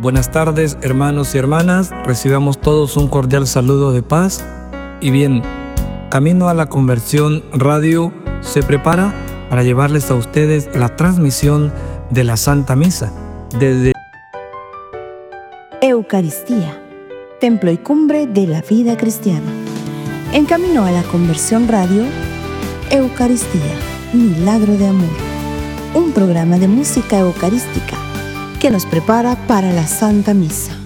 Buenas tardes, hermanos y hermanas. Recibamos todos un cordial saludo de paz. Y bien, Camino a la Conversión Radio se prepara para llevarles a ustedes la transmisión de la Santa Misa desde Eucaristía, templo y cumbre de la vida cristiana. En Camino a la Conversión Radio, Eucaristía, milagro de amor. Un programa de música eucarística que nos prepara para la Santa Misa.